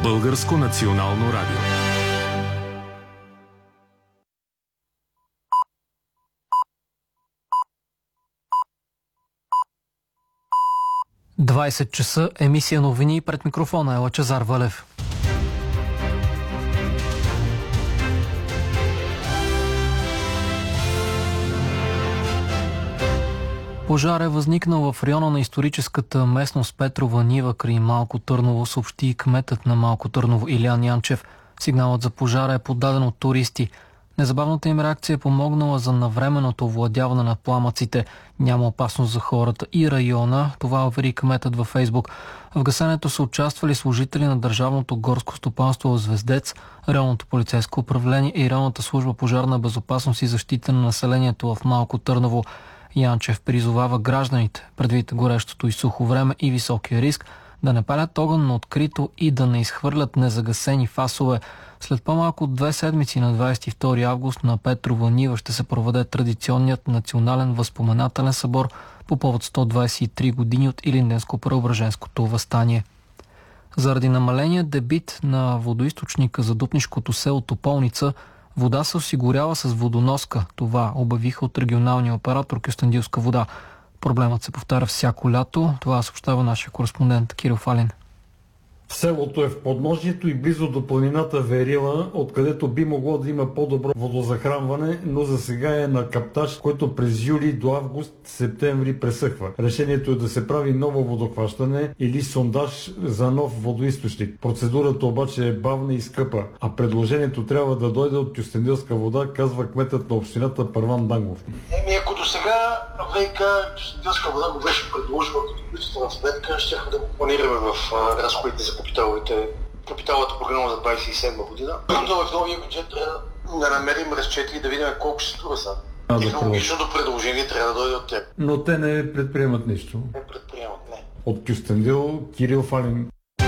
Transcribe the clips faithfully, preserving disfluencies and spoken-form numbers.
Българско национално радио. двайсет часа, емисия новини, пред микрофона е Лъчезар Валев. Пожар е възникнал в района на историческата местност Петрова нива край Малко Търново, съобщи кметът на Малко Търново Илиян Янчев. Сигналът за пожара е подаден от туристи. Незабавната им реакция е помогнала за навременното овладяване на пламъците. Няма опасност за хората и района, това увери кметът във Фейсбук. В гасенето са участвали служители на Държавното горско стопанство Звездец, районното полицейско управление и районната служба пожарна безопасност и защита на населението в Малко Търново. Янчев призовава гражданите, предвид горещото и сухо време и високия риск, да не палят огън на открито и да не изхвърлят незагасени фасове. След по-малко от две седмици на двайсет и втори август на Петрова нива ще се проведе традиционният национален възпоменателен събор по повод сто двайсет и три години от Илинденско-Преображенското въстание. Заради намаления дебит на водоизточника за Дупнишкото село Тополница, вода се осигурява с водоноска. Това обявиха от регионалния оператор Кюстендилска вода. Проблемът се повтаря всяко лято. Това съобщава нашия кореспондент Кирил Фалин. Селото е в подножието и близо до планината Верила, откъдето би могло да има по-добро водозахранване, но за сега е на каптаж, който през юли до август-септември пресъхва. Решението е да се прави ново водохващане или сондаж за нов водоизточник. Процедурата обаче е бавна и скъпа, а предложението трябва да дойде от Кюстендилска вода, казва кметът на общината Първан Дангов. Еми, ако до сега ВиК Кюстендилска вода го беше предложила като количествена сметка, ще да го планираме в а, разходите за капиталовите, капиталовата програма за двайсет и седма година. Но в новия бюджет трябва да намерим разчети и да видим колко ще струва сега. Технологичното предложение трябва да дойде от тях. Но те не предприемат нищо. Не предприемат, не. От Кюстендил, Кирил Фалин.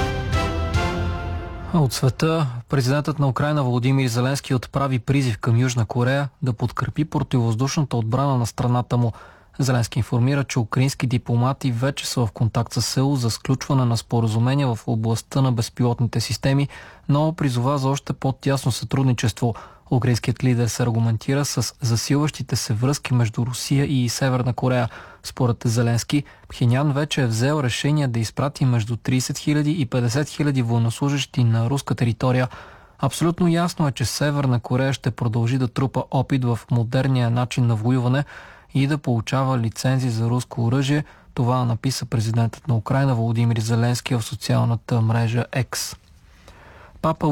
От света, президентът на Украйна Володимир Зеленски отправи призив към Южна Корея да подкрепи противовъздушната отбрана на страната му. Зеленски информира, че украински дипломати вече са в контакт с Сеул за сключване на споразумения в областта на безпилотните системи, но призова за още по-тясно сътрудничество. Украинският лидер се аргументира с засилващите се връзки между Русия и Северна Корея. Според Зеленски, Пхенян вече е взел решение да изпрати между трийсет хиляди и петдесет хиляди военнослужащи на руска територия. Абсолютно ясно е, че Северна Корея ще продължи да трупа опит в модерния начин на воюване и да получава лицензи за руско оръжие. Това написа президентът на Украйна Володимир Зеленски в социалната мрежа X. Папа